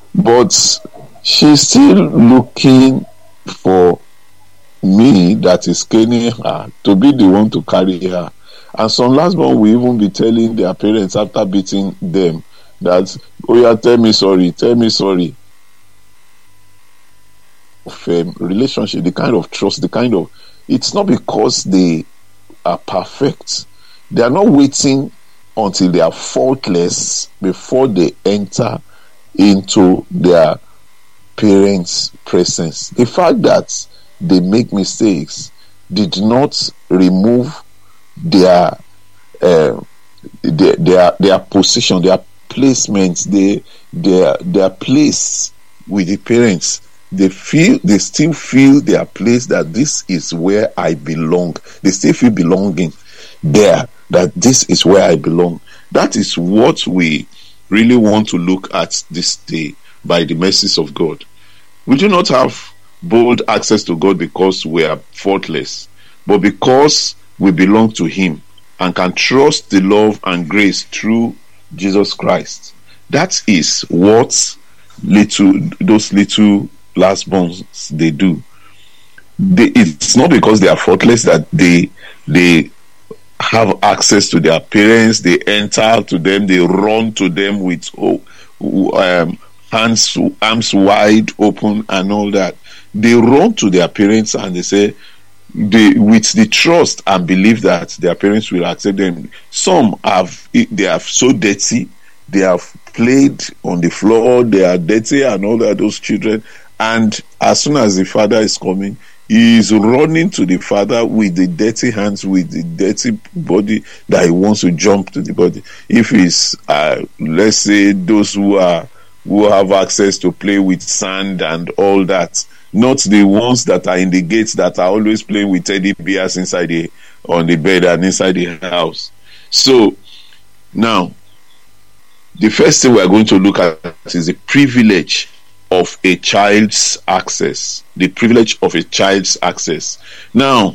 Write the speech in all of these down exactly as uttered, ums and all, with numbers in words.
but she's still looking for me that is caning her to be the one to carry her. And some last born will even be telling their parents after beating them that, oh yeah, tell me sorry, tell me sorry. Of um, relationship, the kind of trust, the kind of, it's not because they are perfect. They are not waiting until they are faultless before they enter into their parents' presence. The fact that they make mistakes did not remove their uh, their, their their position, their placement, their their their place with the parents. They feel they still feel their place, that this is where I belong. They still feel belonging there, that this is where I belong. That is what we really want to look at this day by the mercies of God. We do not have bold access to God because we are faultless, but because we belong to Him and can trust the love and grace through Jesus Christ. That is what little those little last borns they do. They, it's not because they are faultless that they they have access to their parents. They enter to them, they run to them with oh, um, hands arms wide open and all that. They run to their parents and they say, they with the trust and belief that their parents will accept them. Some have they are so dirty, they have played on the floor, they are dirty and all that, those children. And as soon as the father is coming, he is running to the father with the dirty hands, with the dirty body, that he wants to jump to the body. If it's uh, let's say those who are who have access to play with sand and all that, not the ones that are in the gates that are always playing with teddy bears inside the on the bed and inside the house. So now the first thing we are going to look at is the privilege of a child's access. The privilege of a child's access. Now,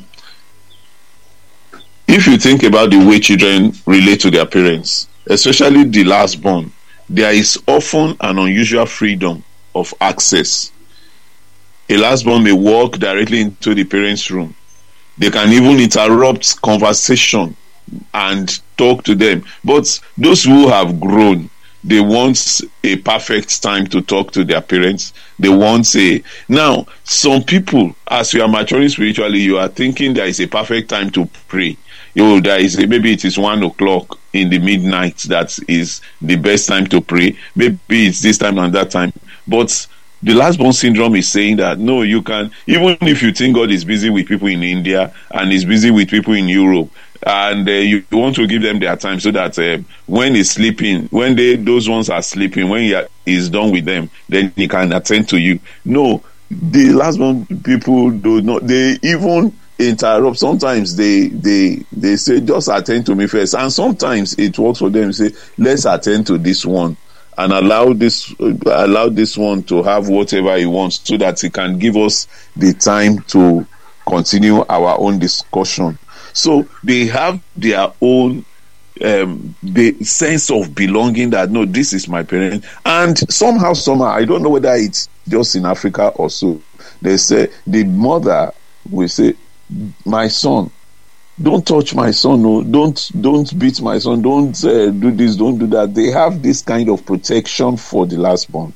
if you think about the way children relate to their parents, especially the last born, there is often an unusual freedom of access. A last born may walk directly into the parents' room. They can even interrupt conversation and talk to them. But those who have grown, they want a perfect time to talk to their parents. They want a... Now, some people, as you are maturing spiritually, you are thinking there is a perfect time to pray. You know, there is a, maybe it is one o'clock in the midnight that is the best time to pray. Maybe it's this time and that time. But the last born syndrome is saying that no, you can, even if you think God is busy with people in India and is busy with people in Europe, and uh, you want to give them their time so that uh, when he's sleeping, when they those ones are sleeping, when he is done with them, then he can attend to you. No, the last one people do not. They even interrupt. Sometimes they they they say just attend to me first, and sometimes it works for them. Say let's attend to this one and allow this uh, allow this one to have whatever he wants, so that he can give us the time to continue our own discussion. So they have their own um, the sense of belonging, that no, this is my parent. And somehow, somehow, I don't know whether it's just in Africa or so, they say the mother will say, my son, don't touch my son, no, don't don't beat my son, don't uh, do this, don't do that. They have this kind of protection for the last born.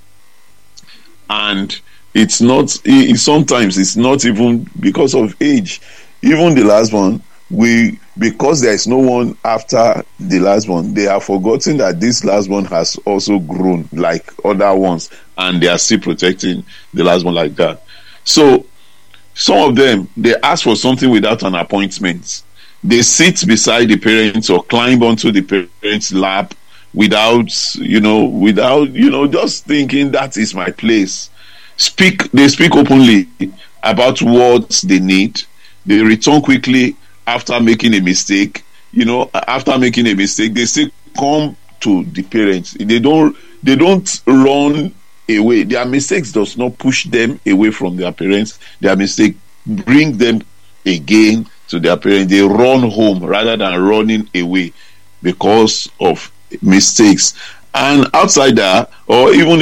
And it's not, it, sometimes it's not even because of age. Even the last one, we because there is no one after the last one, they have forgotten that this last one has also grown like other ones, and they are still protecting the last one like that. So some of them, they ask for something without an appointment. They sit beside the parents or climb onto the parents' lap without, you know, without, you know, just thinking that is my place. Speak. They speak openly about what they need. They return quickly after making a mistake. You know, after making a mistake, they say, "Come to the parents." They don't. They don't run away. Their mistakes does not push them away from their parents. Their mistake bring them again to their parents. They run home rather than running away because of mistakes. And outside that, or even